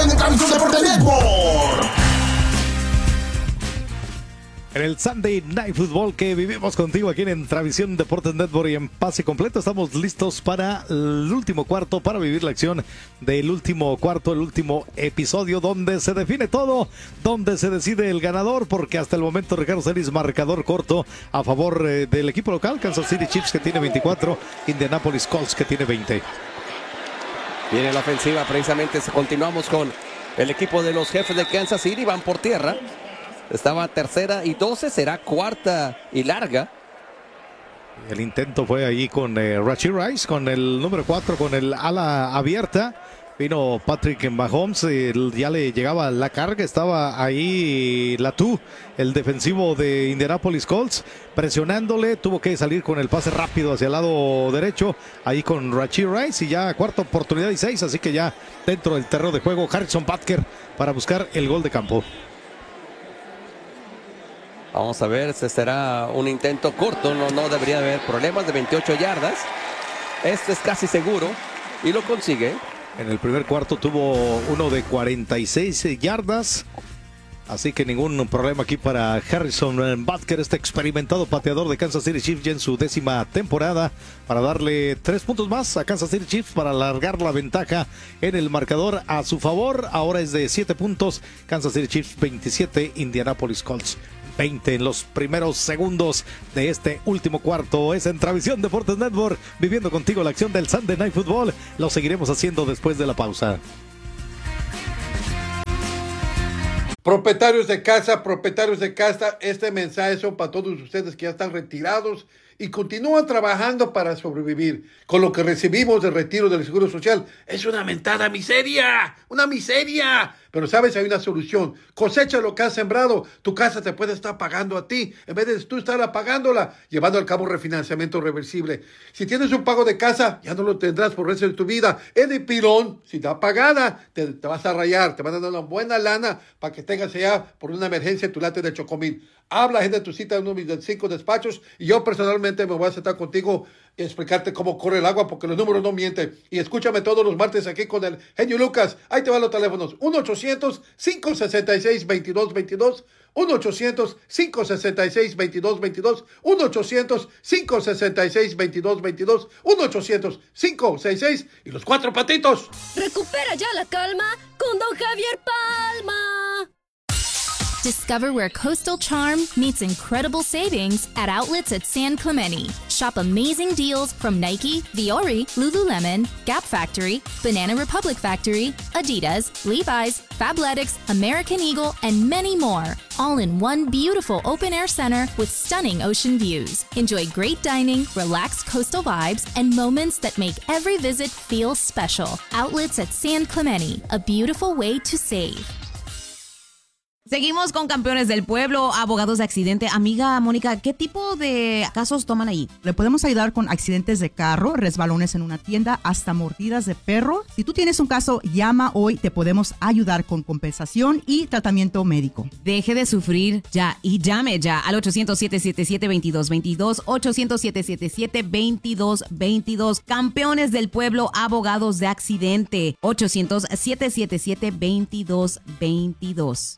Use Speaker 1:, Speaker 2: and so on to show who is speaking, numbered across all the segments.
Speaker 1: de Transmisión Deportes Network.
Speaker 2: En el Sunday Night Football que vivimos contigo aquí en Transmisión Deportes Network y en Pase Completo, estamos listos para el último cuarto, para vivir la acción del último cuarto, el último episodio donde se define todo, donde se decide el ganador, porque hasta el momento Ricardo Celis marcador corto a favor del equipo local, Kansas City Chiefs que tiene 24, Indianapolis Colts que tiene 20.
Speaker 3: Viene la ofensiva, precisamente continuamos con el equipo de los Jefes de Kansas City, van por tierra. Estaba tercera y 12, será cuarta y larga.
Speaker 2: El intento fue ahí con Rashee Rice, con el número 4, con el ala abierta. Vino Patrick Mahomes, ya le llegaba la carga, estaba ahí Latu, el defensivo de Indianapolis Colts, presionándole, tuvo que salir con el pase rápido hacia el lado derecho, ahí con Rashee Rice, y ya cuarta oportunidad y 6, así que ya dentro del terreno de juego, Harrison Butker para buscar el gol de campo.
Speaker 3: Vamos a ver si será un intento corto, no debería haber problemas, de 28 yardas. Este es casi seguro y lo consigue.
Speaker 2: En el primer cuarto tuvo uno de 46 yardas, así que ningún problema aquí para Harrison Butker, este experimentado pateador de Kansas City Chiefs ya en su 10ª temporada, para darle 3 puntos más a Kansas City Chiefs para alargar la ventaja en el marcador a su favor. Ahora es de 7 puntos, Kansas City Chiefs 27, Indianapolis Colts 20 en los primeros segundos de este último cuarto. Es en Transmisión Deportes Network, viviendo contigo la acción del Sunday Night Football. Lo seguiremos haciendo después de la pausa.
Speaker 4: Propietarios de casa, este mensaje son para todos ustedes que ya están retirados y continúan trabajando para sobrevivir. Con lo que recibimos del retiro del Seguro Social es una mentada miseria, una miseria. Pero sabes, hay una solución. Cosecha lo que has sembrado. Tu casa te puede estar pagando a ti, en vez de tú estar pagándola, llevando a cabo un refinanciamiento reversible. Si tienes un pago de casa, ya no lo tendrás por el resto de tu vida. Es de pilón, si está pagada, te vas a rayar, te van a dar una buena lana para que tengas allá por una emergencia tu late de Chocomil. Habla, agenda tu cita en uno de mis 5 despachos y yo personalmente me voy a sentar contigo y explicarte cómo corre el agua, porque los números no mienten. Y escúchame todos los martes aquí con el genio Lucas. Ahí te van los teléfonos: 1-800-566-2222, 1-800-566-2222, 1-800-566-2222, 1-800-566 y los 4 patitos.
Speaker 5: Recupera ya la calma con Don Javier Palma.
Speaker 6: Discover where coastal charm meets incredible savings at outlets at San Clemente. Shop amazing deals from Nike, Viore, Lululemon, Gap Factory, Banana Republic Factory, Adidas, Levi's, Fabletics, American Eagle, and many more. All in one beautiful open-air center with stunning ocean views. Enjoy great dining, relaxed coastal vibes, and moments that make every visit feel special. Outlets at San Clemente, a beautiful way to save.
Speaker 7: Seguimos con Campeones del Pueblo, abogados de accidente. Amiga Mónica, ¿qué tipo de casos toman ahí?
Speaker 8: Le podemos ayudar con accidentes de carro, resbalones en una tienda, hasta mordidas de perro. Si tú tienes un caso, llama hoy, te podemos ayudar con compensación y tratamiento médico.
Speaker 7: Deje de sufrir ya y llame ya al 800-777-2222, 800-777-2222. Campeones del Pueblo, abogados de accidente, 800-777-2222.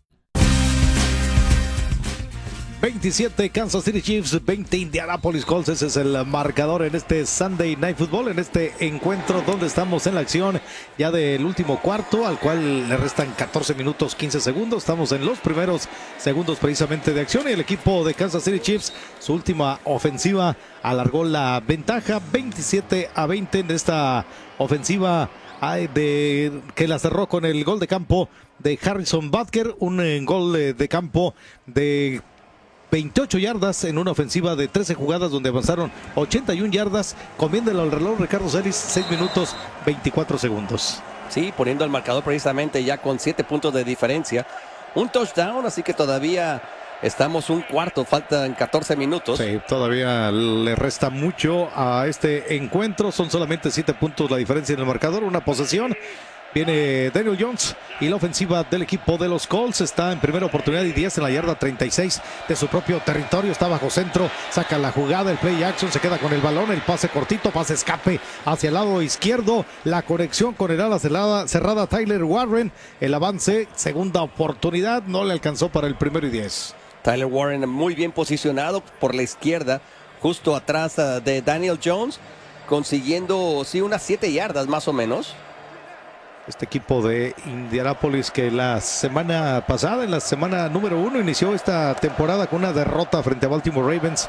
Speaker 2: 27 Kansas City Chiefs, 20 Indianapolis Colts. Ese es el marcador en este Sunday Night Football, en este encuentro donde estamos en la acción ya del último cuarto, al cual le restan 14 minutos 15 segundos. Estamos en los primeros segundos precisamente de acción y el equipo de Kansas City Chiefs, su última ofensiva, alargó la ventaja 27-20 en esta ofensiva que la cerró con el gol de campo de Harrison Butker, un gol de campo de 28 yardas en una ofensiva de 13 jugadas donde avanzaron 81 yardas, comiéndole al reloj Ricardo Celis, 6 minutos 24 segundos.
Speaker 3: Sí, poniendo el marcador precisamente ya con 7 puntos de diferencia, un touchdown, así que todavía estamos un cuarto, faltan 14 minutos.
Speaker 2: Sí, todavía le resta mucho a este encuentro, son solamente 7 puntos la diferencia en el marcador, una posesión Viene Daniel Jones y la ofensiva del equipo de los Colts está en primera oportunidad y 10 en la yarda 36 de su propio territorio. Está bajo centro, saca la jugada, el play action, se queda con el balón, el pase cortito, pase escape hacia el lado izquierdo. La conexión con el ala cerrada Tyler Warren. El avance, segunda oportunidad, no le alcanzó para el 1st y 10.
Speaker 3: Tyler Warren muy bien posicionado por la izquierda, justo atrás de Daniel Jones, consiguiendo sí unas 7 yardas más o menos.
Speaker 2: Este equipo de Indianápolis que la semana pasada, en la semana número 1, inició esta temporada con una derrota frente a Baltimore Ravens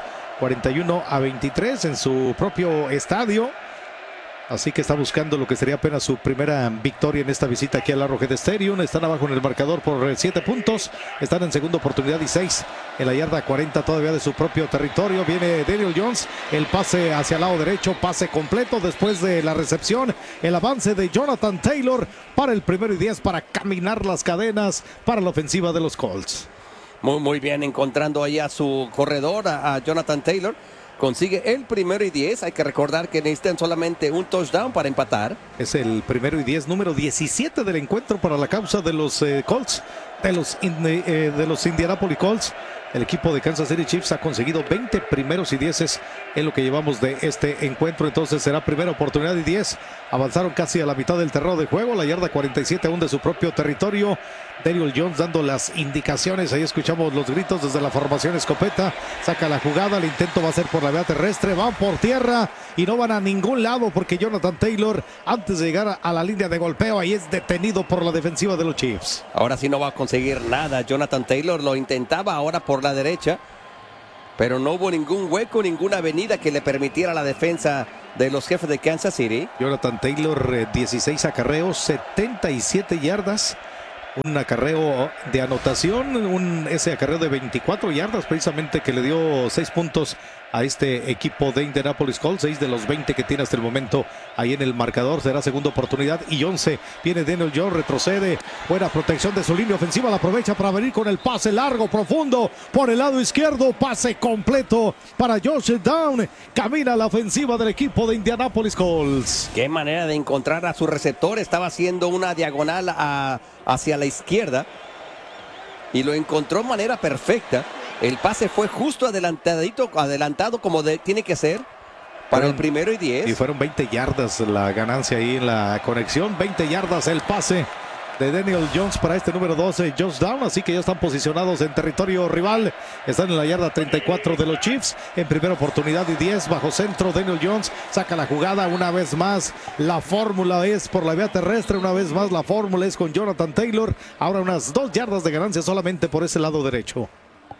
Speaker 2: 41-23 en su propio estadio. Así que está buscando lo que sería apenas su primera victoria en esta visita aquí al Arrowhead Stadium. Están abajo en el marcador por 7 puntos. Están en segunda oportunidad y 6 en la yarda 40 todavía de su propio territorio. Viene Daniel Jones, el pase hacia el lado derecho, pase completo después de la recepción. El avance de Jonathan Taylor para el 1st y 10 para caminar las cadenas para la ofensiva de los Colts.
Speaker 3: Muy bien, encontrando ahí a su corredor, a Jonathan Taylor. Consigue el 1st y 10. Hay que recordar que necesitan solamente un touchdown para empatar.
Speaker 2: Es el 1st y 10, número 17 del encuentro para la causa de los Colts, de los Indianapolis Colts. El equipo de Kansas City Chiefs ha conseguido 20 primeros y 10 en lo que llevamos de este encuentro. Entonces será primera oportunidad y 10. Avanzaron casi a la mitad del terreno de juego. La yarda 47 aún de su propio territorio. Daniel Jones dando las indicaciones. Ahí escuchamos los gritos desde la formación escopeta. Saca la jugada. El intento va a ser por la vía terrestre. Van por tierra y no van a ningún lado porque Jonathan Taylor, antes de llegar a la línea de golpeo, ahí es detenido por la defensiva de los Chiefs.
Speaker 3: Ahora sí no va a conseguir nada. Jonathan Taylor lo intentaba ahora por la derecha, pero no hubo ningún hueco, ninguna avenida que le permitiera a la defensa de los Jefes de Kansas City.
Speaker 2: Jonathan Taylor, 16 acarreos, 77 yardas. Un acarreo de anotación, ese acarreo de 24 yardas precisamente que le dio 6 puntos a este equipo de Indianapolis Colts, 6 de los 20 que tiene hasta el momento ahí en el marcador. Será segunda oportunidad y 11. Viene Daniel Jones, retrocede, buena protección de su línea ofensiva, la aprovecha para venir con el pase largo, profundo, por el lado izquierdo, pase completo para Josh Down. Camina la ofensiva del equipo de Indianapolis Colts.
Speaker 3: Qué manera de encontrar a su receptor, estaba haciendo una diagonal hacia la izquierda y lo encontró de manera perfecta. El pase fue justo adelantado como tiene que ser para el 1st y 10.
Speaker 2: Y fueron 20 yardas la ganancia ahí en la conexión. 20 yardas el pase de Daniel Jones para este número 12, Josh Down. Así que ya están posicionados en territorio rival. Están en la yarda 34 de los Chiefs. En primera oportunidad y 10 bajo centro. Daniel Jones saca la jugada una vez más. La fórmula es por la vía terrestre. Una vez más la fórmula es con Jonathan Taylor. Ahora unas 2 yardas de ganancia solamente por ese lado derecho.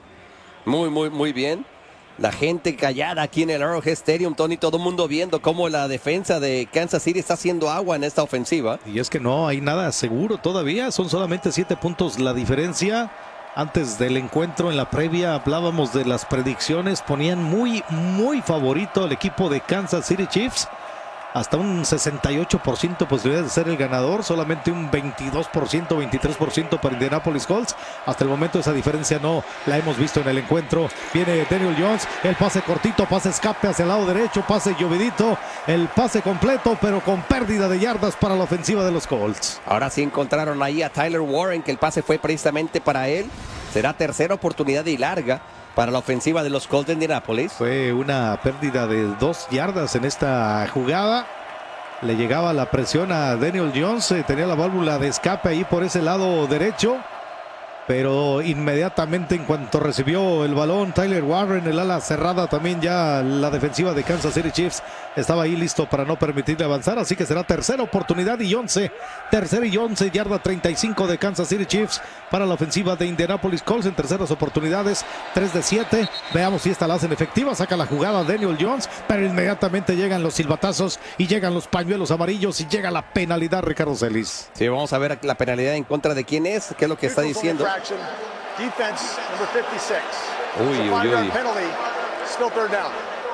Speaker 3: Muy bien. La gente callada aquí en el Arrowhead Stadium, Tony, todo el mundo viendo cómo la defensa de Kansas City está haciendo agua en esta ofensiva.
Speaker 2: Y es que no hay nada seguro todavía, son solamente 7 puntos la diferencia. Antes del encuentro, en la previa, hablábamos de las predicciones, ponían muy favorito al equipo de Kansas City Chiefs. Hasta un 68% posibilidad de ser el ganador, solamente un 22%, 23% para Indianapolis Colts. Hasta el momento esa diferencia no la hemos visto en el encuentro. Viene Daniel Jones, el pase cortito, pase escape hacia el lado derecho, pase llovidito, el pase completo, pero con pérdida de yardas para la ofensiva de los Colts.
Speaker 3: Ahora sí encontraron ahí a Tyler Warren, que el pase fue precisamente para él. Será tercera oportunidad y larga para la ofensiva de los Colts de Indianapolis.
Speaker 2: Fue una pérdida de 2 yardas en esta jugada. Le llegaba la presión a Daniel Jones, tenía la válvula de escape ahí por ese lado derecho. Pero inmediatamente en cuanto recibió el balón Tyler Warren, el ala cerrada, también ya la defensiva de Kansas City Chiefs estaba ahí listo para no permitirle avanzar. Así que será tercera oportunidad y 11. Tercera y 11, yarda 35 de Kansas City Chiefs para la ofensiva de Indianapolis Colts en terceras oportunidades. 3 de 7. Veamos si esta la hacen efectiva. Saca la jugada Daniel Jones, pero inmediatamente llegan los silbatazos y llegan los pañuelos amarillos y llega la penalidad, Ricardo Celis.
Speaker 3: Sí, vamos a ver la penalidad en contra de quién es, qué es lo que está diciendo.
Speaker 1: Defense number 56.
Speaker 3: Uy.
Speaker 1: Penalty, still third down.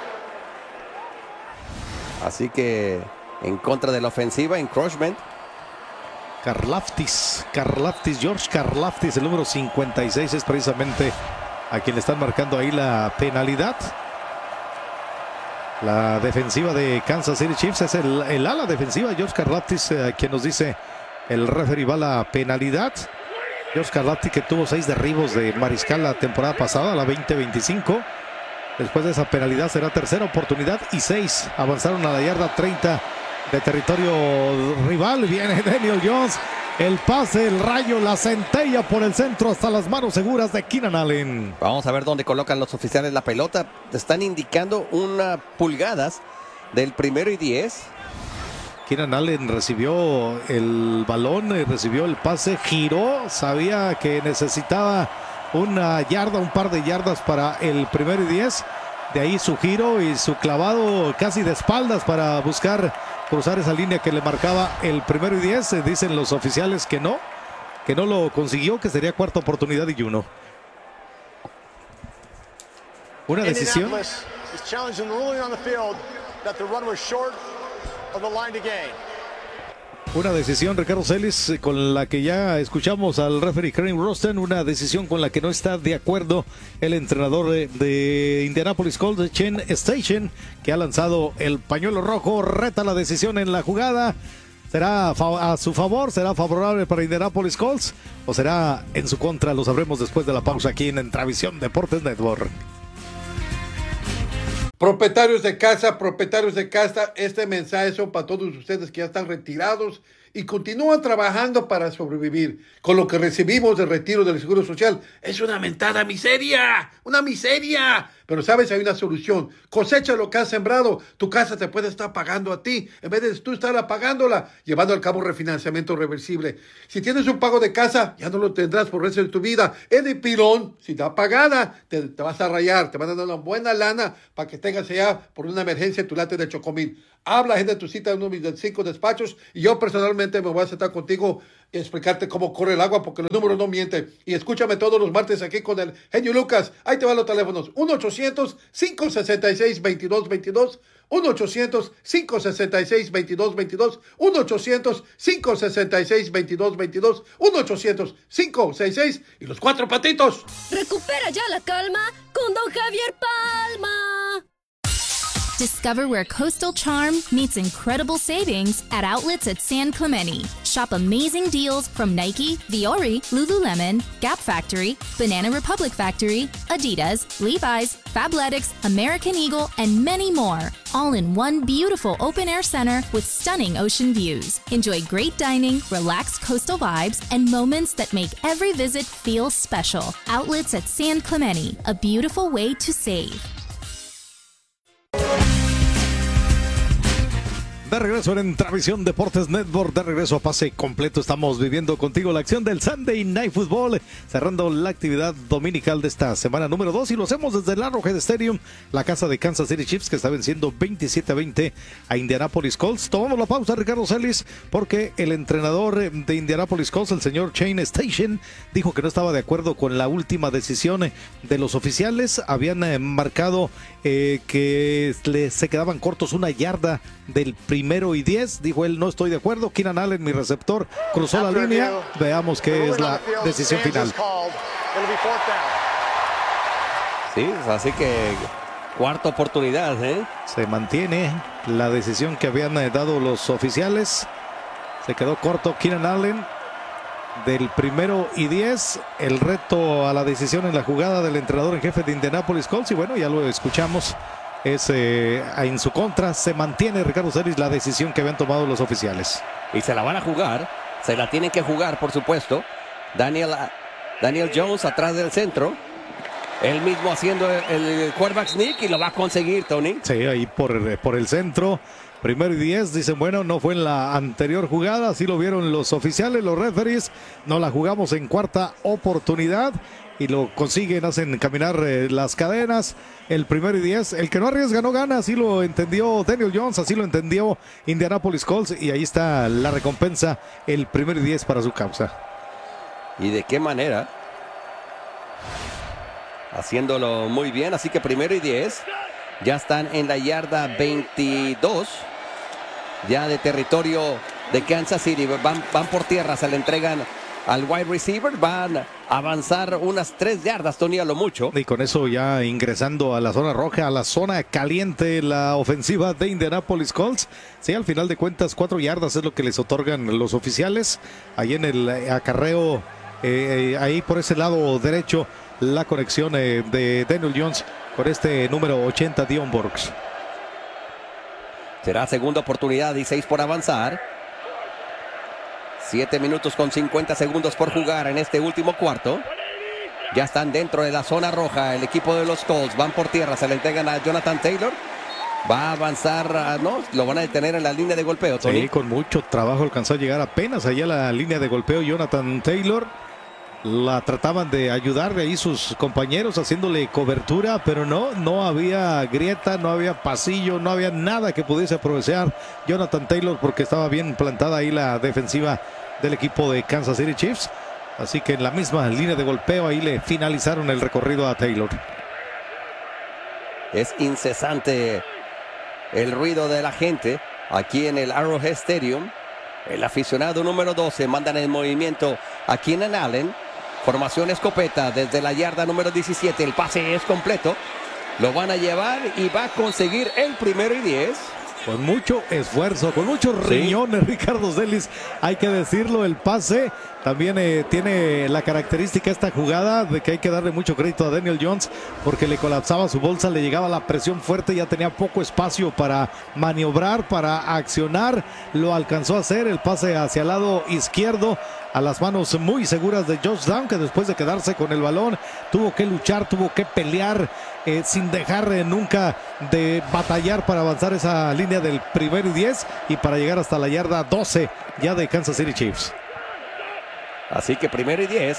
Speaker 3: Así que en contra de la ofensiva, encroachment.
Speaker 2: George Karlaftis, el número 56 es precisamente a quien le están marcando ahí la penalidad. La defensiva de Kansas City Chiefs es el ala defensiva, George Karlaftis, quien nos dice El referee va a la penalidad. Josh Karlaftis, que tuvo 6 derribos de mariscal la temporada pasada, la 20-25. Después de esa penalidad será tercera oportunidad y 6. Avanzaron a la yarda 30 de territorio rival. Viene Daniel Jones. El pase, el rayo, la centella por el centro hasta las manos seguras de Keenan Allen.
Speaker 3: Vamos a ver dónde colocan los oficiales la pelota. Están indicando unas pulgadas del 1º y 10.
Speaker 2: Keenan Allen recibió el balón, recibió el pase, giró, sabía que necesitaba una yarda, un par de yardas para el 1º y 10. De ahí su giro y su clavado casi de espaldas para buscar cruzar esa línea que le marcaba el 1º y 10. Dicen los oficiales que no lo consiguió, que sería cuarta oportunidad y 1. Una decisión.
Speaker 1: Indianapolis is challenging the ruling on the field that the run was short of the line to gain.
Speaker 2: Una decisión, Ricardo Celis, con la que ya escuchamos al referee Kareem Rosten, una decisión con la que no está de acuerdo el entrenador de Indianapolis Colts, Shane Steichen, que ha lanzado el pañuelo rojo, reta la decisión en la jugada. ¿Será a su favor? ¿Será favorable para Indianapolis Colts? ¿O será en su contra? Lo sabremos después de la pausa aquí en Entravisión Deportes Network.
Speaker 4: Propietarios de casa, este mensaje son para todos ustedes que ya están retirados y continúan trabajando para sobrevivir. Con lo que recibimos del retiro del Seguro Social es una mentada miseria, una miseria. Pero sabes, hay una solución. Cosecha lo que has sembrado. Tu casa te puede estar pagando a ti, en vez de tú estar pagándola, llevando al cabo refinanciamiento reversible. Si tienes un pago de casa, ya no lo tendrás por el resto de tu vida. Es de pilón, si está pagada, te vas a rayar, te van a dar una buena lana para que tengas allá por una emergencia tu late de Chocomil. Habla, agenda tu cita en uno de mis 5 despachos y yo personalmente me voy a sentar contigo y explicarte cómo corre el agua porque los números no mienten. Y escúchame todos los martes aquí con el genio Lucas. Ahí te van los teléfonos. 1-800-566-2222. 1-800-566-2222. 1-800-566-2222. 1-800-566 y los 4 patitos.
Speaker 5: Recupera ya la calma con Don Javier Palma.
Speaker 6: Discover where Coastal Charm meets incredible savings at outlets at San Clemente. Shop amazing deals from Nike, Viore, Lululemon, Gap Factory, Banana Republic Factory, Adidas, Levi's, Fabletics, American Eagle, and many more. All in one beautiful open-air center with stunning ocean views. Enjoy great dining, relaxed coastal vibes, and moments that make every visit feel special. Outlets at San Clemente, a beautiful way to save.
Speaker 2: De regreso en Entravisión Deportes Network, de regreso a pase completo, estamos viviendo contigo la acción del Sunday Night Football, cerrando la actividad dominical de esta semana número 2 y lo hacemos desde el Arrowhead Stadium, la casa de Kansas City Chiefs que está venciendo 27-20 a Indianapolis Colts. Tomamos la pausa, Ricardo Celis, porque el entrenador de Indianapolis Colts, el señor Shane Steichen, dijo que no estaba de acuerdo con la última decisión de los oficiales. Habían marcado que se quedaban cortos una yarda del 1º y 10, dijo él, no estoy de acuerdo. Keenan Allen, mi receptor, cruzó la línea. Veamos qué es la decisión final.
Speaker 3: Sí, así que cuarta oportunidad,
Speaker 2: Se mantiene la decisión que habían dado los oficiales. Se quedó corto Keenan Allen del 1º y 10. El reto a la decisión en la jugada del entrenador en jefe de Indianapolis Colts, y bueno, ya lo escuchamos, es en su contra. Se mantiene, Ricardo Celis, la decisión que habían tomado los oficiales.
Speaker 3: Y se la van a jugar, se la tienen que jugar, por supuesto. Daniel Jones atrás del centro. Él mismo haciendo el quarterback sneak y lo va a conseguir, Tony.
Speaker 2: Sí, ahí por el centro. 1º y 10, dicen, bueno, no fue en la anterior jugada, así lo vieron los oficiales, los referees. No la jugamos en cuarta oportunidad y lo consiguen, hacen caminar las cadenas. El 1º y 10, el que no arriesga no gana, así lo entendió Daniel Jones, así lo entendió Indianapolis Colts, y ahí está la recompensa, el 1º y 10 para su causa.
Speaker 3: ¿Y de qué manera? Haciéndolo muy bien, así que 1º y 10, ya están en la yarda 22, ya de territorio de Kansas City. Van por tierra, se le entregan al wide receiver. Van a avanzar unas 3 yardas, Tony, a lo mucho.
Speaker 2: Y con eso ya ingresando a la zona roja, a la zona caliente, la ofensiva de Indianapolis Colts. Sí, al final de cuentas 4 yardas es lo que les otorgan los oficiales. Ahí en el acarreo, ahí por ese lado derecho, la conexión de Daniel Jones con este número 80, Dion Burks.
Speaker 3: Será segunda oportunidad y 6 por avanzar. 7 minutos con 50 segundos por jugar en este último cuarto. Ya están dentro de la zona roja el equipo de los Colts. Van por tierra, se le entregan a Jonathan Taylor. Va a avanzar, no, lo van a detener en la línea de golpeo, Tony.
Speaker 2: Sí, con mucho trabajo alcanzó a llegar apenas allá a la línea de golpeo Jonathan Taylor. La trataban de ayudar ahí sus compañeros haciéndole cobertura, pero no había grieta, no había pasillo, no había nada que pudiese aprovechar Jonathan Taylor porque estaba bien plantada ahí la defensiva del equipo de Kansas City Chiefs. Así que en la misma línea de golpeo ahí le finalizaron el recorrido a Taylor.
Speaker 3: Es incesante el ruido de la gente aquí en el Arrowhead Stadium. El aficionado número 12 mandan en movimiento a Keenan Allen. Formación escopeta desde la yarda número 17. El pase es completo. Lo van a llevar y va a conseguir el 1º y 10.
Speaker 2: Con mucho esfuerzo, con muchos riñones, Ricardo Celis, hay que decirlo, el pase también tiene la característica esta jugada de que hay que darle mucho crédito a Daniel Jones porque le colapsaba su bolsa, le llegaba la presión fuerte, ya tenía poco espacio para maniobrar, para accionar, lo alcanzó a hacer, el pase hacia el lado izquierdo a las manos muy seguras de Josh Down, que después de quedarse con el balón tuvo que luchar, tuvo que pelear sin dejar nunca de batallar para avanzar esa línea del 1º y 10 y para llegar hasta la yarda 12 ya de Kansas City Chiefs.
Speaker 3: Así que 1º y 10.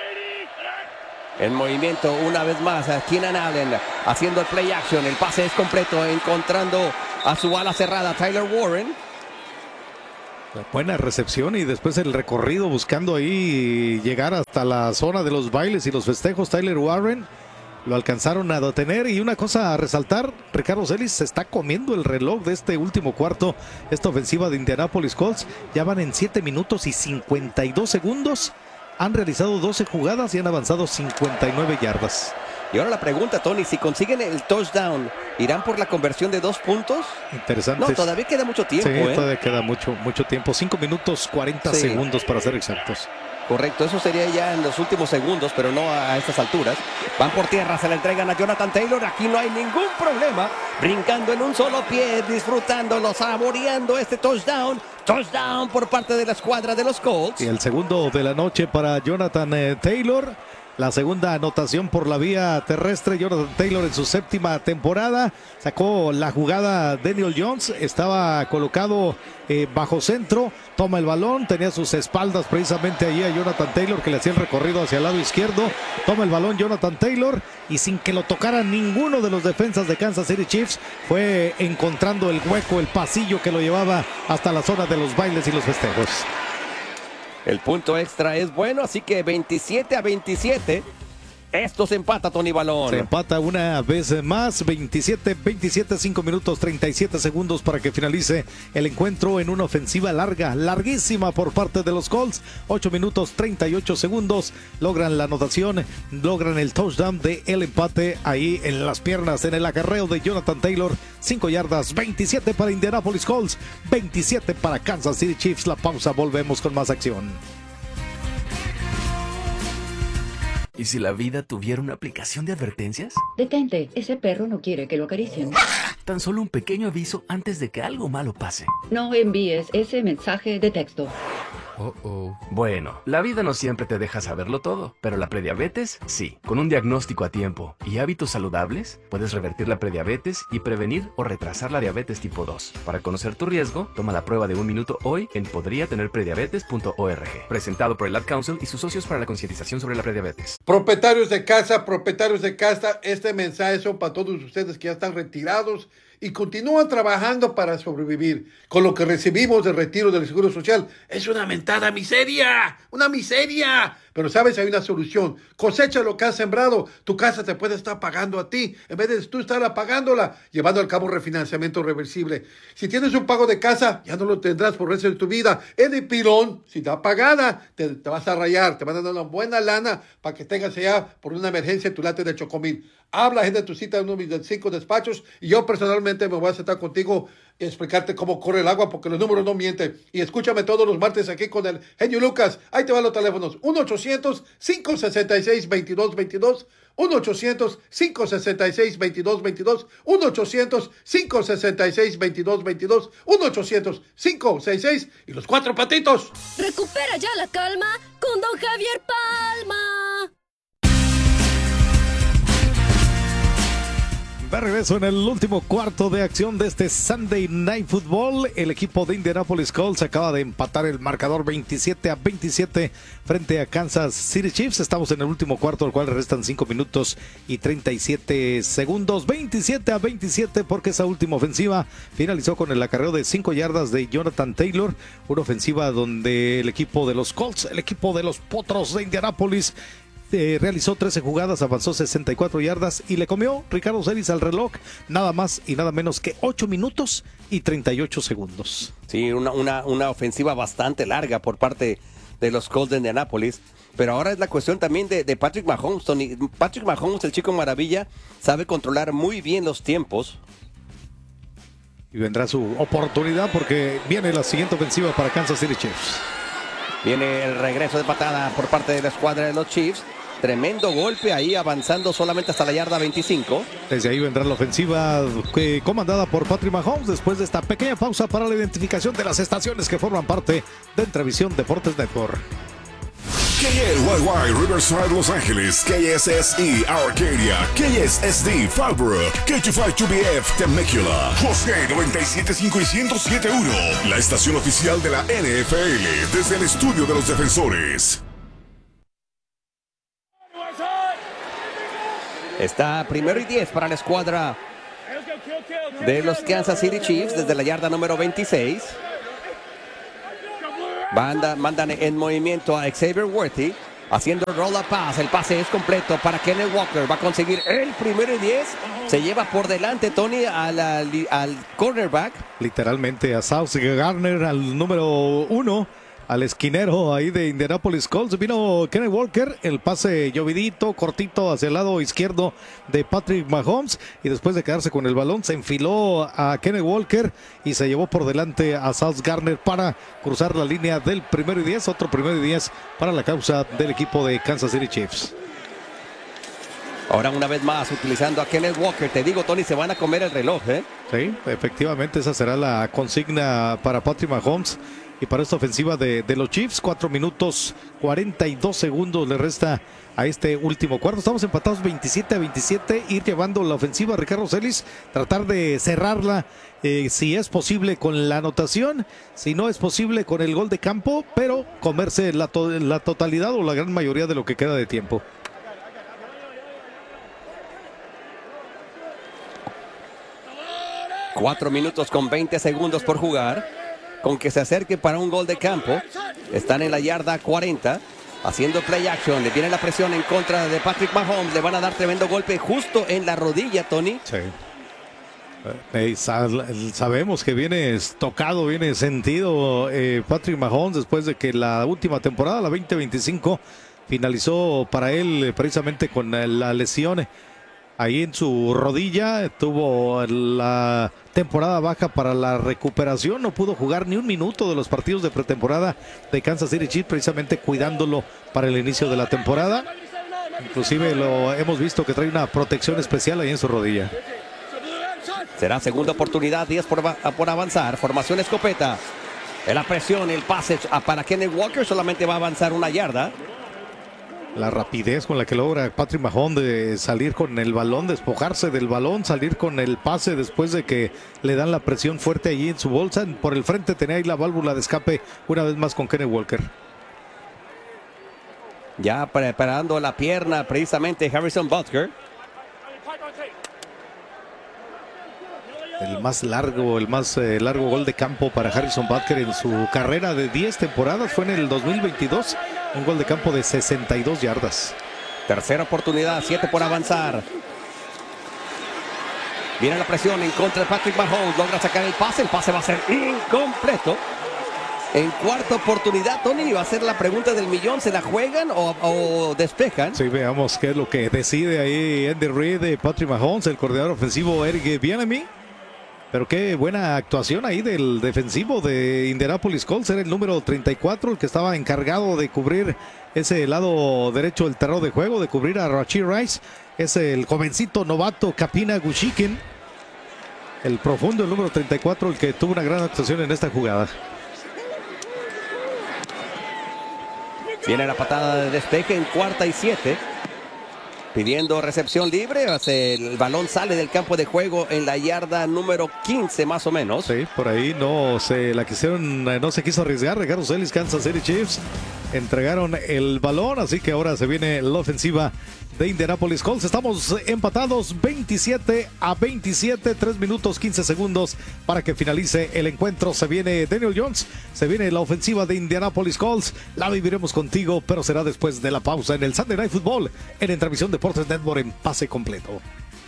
Speaker 3: En movimiento una vez más a Keenan Allen haciendo el play action. El pase es completo, encontrando a su ala cerrada Tyler Warren.
Speaker 2: Buena recepción y después el recorrido buscando ahí llegar hasta la zona de los bailes y los festejos. Tyler Warren lo alcanzaron a detener y una cosa a resaltar, Ricardo Celis, se está comiendo el reloj de este último cuarto. Esta ofensiva de Indianapolis Colts ya van en 7 minutos y 52 segundos. Han realizado 12 jugadas y han avanzado 59 yardas.
Speaker 3: Y ahora la pregunta, Tony, si consiguen el touchdown, ¿irán por la conversión de 2 puntos?
Speaker 2: Interesante.
Speaker 3: No, todavía queda mucho tiempo.
Speaker 2: Sí, todavía queda mucho tiempo. 5 minutos 40 segundos para ser exactos.
Speaker 3: Correcto, eso sería ya en los últimos segundos, pero no a estas alturas. Van por tierra, se le entregan a Jonathan Taylor. Aquí no hay ningún problema. Brincando en un solo pie, disfrutándolo, saboreando este touchdown. Touchdown por parte de la escuadra de los Colts.
Speaker 2: Y el segundo de la noche para Jonathan Taylor. La segunda anotación por la vía terrestre. Jonathan Taylor en su 7ª temporada. Sacó la jugada Daniel Jones. Estaba colocado bajo centro. Toma el balón. Tenía sus espaldas precisamente allí a Jonathan Taylor, que le hacía el recorrido hacia el lado izquierdo. Toma el balón Jonathan Taylor. Y sin que lo tocara ninguno de los defensas de Kansas City Chiefs, fue encontrando el hueco, el pasillo que lo llevaba hasta la zona de los bailes y los festejos.
Speaker 3: El punto extra es bueno, así que 27-27. Esto se empata, Tony Balón.
Speaker 2: Se empata una vez más, 27-27, 5 minutos 37 segundos para que finalice el encuentro en una ofensiva larga, larguísima por parte de los Colts. 8 minutos 38 segundos, logran la anotación, logran el touchdown de el empate ahí en las piernas, en el acarreo de Jonathan Taylor. 5 yardas, 27 para Indianapolis Colts, 27 para Kansas City Chiefs. La pausa, volvemos con más acción.
Speaker 9: ¿Y si la vida tuviera una aplicación de advertencias?
Speaker 10: Detente, ese perro no quiere que lo acaricien.
Speaker 9: Tan solo un pequeño aviso antes de que algo malo pase.
Speaker 10: No envíes ese mensaje de texto.
Speaker 9: Bueno, la vida no siempre te deja saberlo todo, pero la prediabetes sí. Con un diagnóstico a tiempo y hábitos saludables, puedes revertir la prediabetes y prevenir o retrasar la diabetes tipo 2. Para conocer tu riesgo, toma la prueba de 1 minuto hoy en podriatenerprediabetes.org. Presentado por el Ad Council y sus socios para la concientización sobre la prediabetes.
Speaker 4: Propietarios de casa, este mensaje son para todos ustedes que ya están retirados y continúan trabajando para sobrevivir. Con lo que recibimos del retiro del Seguro Social es una mentada miseria, una miseria. Pero sabes, hay una solución. Cosecha lo que has sembrado. Tu casa te puede estar pagando a ti, en vez de tú estar pagándola, llevando al cabo refinanciamiento reversible. Si tienes un pago de casa, ya no lo tendrás por el resto de tu vida. Eddie Pilón, si está pagada, te vas a rayar, te van a dar una buena lana para que tengas allá por una emergencia tu late de Chocomil. Habla, agenda tu cita en uno de mis 5 despachos y yo personalmente me voy a sentar contigo y explicarte cómo corre el agua, porque los números no mienten. Y escúchame todos los martes aquí con el genio Lucas. Ahí te van los teléfonos: 1-800-566-2222, 1-800-566-2222, 1-800-566-2222, 1-800-566 y los 4 patitos.
Speaker 5: Recupera ya la calma con Don Javier Palma.
Speaker 2: De regreso en el último cuarto de acción de este Sunday Night Football. El equipo de Indianapolis Colts acaba de empatar el marcador 27-27 frente a Kansas City Chiefs. Estamos en el último cuarto, al cual restan 5 minutos y 37 segundos. 27-27 porque esa última ofensiva finalizó con el acarreo de 5 yardas de Jonathan Taylor. Una ofensiva donde el equipo de los Colts, el equipo de los Potros de Indianapolis, realizó 13 jugadas, avanzó 64 yardas y le comió Ricardo Celis al reloj nada más y nada menos que 8 minutos y 38 segundos.
Speaker 3: Sí, una ofensiva bastante larga por parte de los Colts de Indianapolis. Pero ahora es la cuestión también de Patrick Mahomes, Tony. Patrick Mahomes, el chico maravilla, sabe controlar muy bien los tiempos.
Speaker 2: Y vendrá su oportunidad porque viene la siguiente ofensiva para Kansas City Chiefs.
Speaker 3: Viene el regreso de patada por parte de la escuadra de los Chiefs. Tremendo golpe ahí, avanzando solamente hasta la yarda 25.
Speaker 2: Desde ahí vendrá la ofensiva comandada por Patrick Mahomes después de esta pequeña pausa para la identificación de las estaciones que forman parte de Entrevisión Deportes Network.
Speaker 11: KLYY Riverside Los Ángeles, KSSE Arcadia, KSSD Fallbrook, K25BF Temecula, José 97.5 y 107.1, la estación oficial de la NFL desde el estudio de los defensores.
Speaker 3: Está 1º y 10 para la escuadra de los Kansas City Chiefs desde la yarda número 26. Mandan en movimiento a Xavier Worthy, haciendo roll up pass. El pase es completo para Kenneth Walker. Va a conseguir el 1º y 10. Se lleva por delante, Tony, al cornerback.
Speaker 2: Literalmente a Sauce Gardner, al número 1. Al esquinero ahí de Indianapolis Colts. Vino Kenneth Walker, el pase llovidito, cortito hacia el lado izquierdo de Patrick Mahomes, y después de quedarse con el balón se enfiló a Kenneth Walker y se llevó por delante a Sauce Gardner para cruzar la línea del 1º y 10, otro 1º y 10 para la causa del equipo de Kansas City Chiefs.
Speaker 3: Ahora una vez más utilizando a Kenneth Walker. Te digo, Tony, se van a comer el reloj, ¿eh?
Speaker 2: Sí, efectivamente esa será la consigna para Patrick Mahomes. Y para esta ofensiva de los Chiefs, 4 minutos 42 segundos le resta a este último cuarto. Estamos empatados 27-27, ir llevando la ofensiva a Ricardo Celis, tratar de cerrarla si es posible con la anotación, si no es posible con el gol de campo, pero comerse la totalidad o la gran mayoría de lo que queda de tiempo.
Speaker 3: Cuatro minutos con 20 segundos por jugar. Con que se acerque para un gol de campo. Están en la yarda 40. Haciendo play action. Le viene la presión en contra de Patrick Mahomes. Le van a dar tremendo golpe justo en la rodilla, Tony.
Speaker 2: Sí. Sabemos que viene tocado, viene sentido Patrick Mahomes después de que la última temporada, la 2025, finalizó para él precisamente con la lesión ahí en su rodilla. Tuvo la temporada baja para la recuperación, no pudo jugar ni un minuto de los partidos de pretemporada de Kansas City Chiefs, precisamente cuidándolo para el inicio de la temporada. Inclusive lo hemos visto que trae una protección especial ahí en su rodilla.
Speaker 3: Será segunda oportunidad, 10 por avanzar. Formación escopeta. En la presión, el pase para Kenneth Walker solamente va a avanzar 1 yarda.
Speaker 2: La rapidez con la que logra Patrick Mahomes de salir con el balón, despojarse del balón, salir con el pase después de que le dan la presión fuerte allí en su bolsa. Por el frente tenía ahí la válvula de escape una vez más con Kenneth Walker.
Speaker 3: Ya preparando la pierna precisamente Harrison Butker.
Speaker 2: El más largo gol de campo para Harrison Butker en su carrera de 10 temporadas fue en el 2022. Un gol de campo de 62 yardas.
Speaker 3: Tercera oportunidad, 7 por avanzar. Viene la presión en contra de Patrick Mahomes. Logra sacar el pase va a ser incompleto. En cuarta oportunidad, Tony, va a ser la pregunta del millón. ¿Se la juegan o despejan?
Speaker 2: Sí, veamos qué es lo que decide ahí Andy Reid, Patrick Mahomes, el coordinador ofensivo Eric Bieniemy. Pero qué buena actuación ahí del defensivo de Indianapolis Colts. Era el número 34, el que estaba encargado de cubrir ese lado derecho del terreno de juego, de cubrir a Rashee Rice. Es el jovencito novato Kapina Gushikin, el profundo, el número 34, el que tuvo una gran actuación en esta jugada.
Speaker 3: Viene la patada de despeje en 4ª y 7. Pidiendo recepción libre. El balón sale del campo de juego en la yarda número 15 más o menos.
Speaker 2: Sí, por ahí no se quiso arriesgar. Garros Ellis, Kansas City Chiefs entregaron el balón, así que ahora se viene la ofensiva de Indianapolis Colts. Estamos empatados 27-27, 3 minutos 15 segundos para que finalice el encuentro. Se viene Daniel Jones, se viene la ofensiva de Indianapolis Colts. La viviremos contigo, pero será después de la pausa en el Sunday Night Football en Entrevisión Deportes Network en pase completo.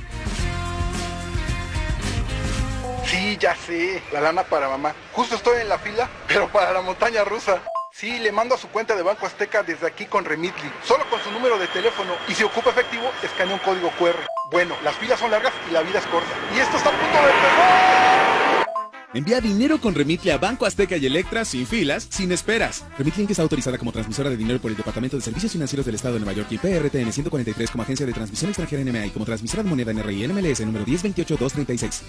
Speaker 12: Sí, ya sé, la lana para mamá. Justo estoy en la fila, pero para la montaña rusa. Sí, le mando a su cuenta de Banco Azteca desde aquí con Remitly, solo con su número de teléfono, y si ocupa efectivo, escanea un código QR. Bueno, las filas son largas y la vida es corta. Y esto está a punto de pegar.
Speaker 13: Envía dinero con Remitly a Banco Azteca y Electra sin filas, sin esperas. Remitly Inc. está autorizada como transmisora de dinero por el Departamento de Servicios Financieros del Estado de Nueva York y PRTN 143 como agencia de transmisión extranjera NMA y como transmisora de moneda NRI NMLS número 1028-236.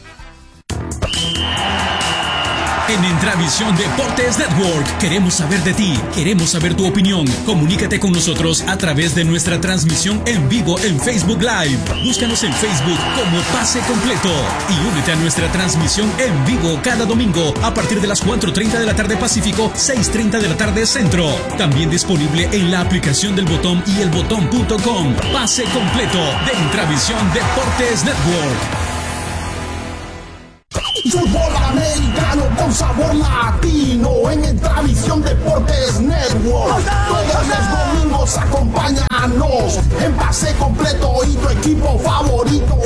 Speaker 14: En Entravisión Deportes Network queremos saber de ti, queremos saber tu opinión. Comunícate con nosotros a través de nuestra transmisión en vivo en Facebook Live. Búscanos en Facebook como Pase Completo y únete a nuestra transmisión en vivo cada domingo a partir de las 4:30 de la tarde Pacífico, 6:30 de la tarde Centro. También disponible en la aplicación del Botón y elbotón.com. Pase Completo de Entravisión Deportes Network.
Speaker 15: Fútbol americano con sabor latino en Entravisión Deportes Network. Todos los domingos acompáñanos en Pase Completo y tu equipo favorito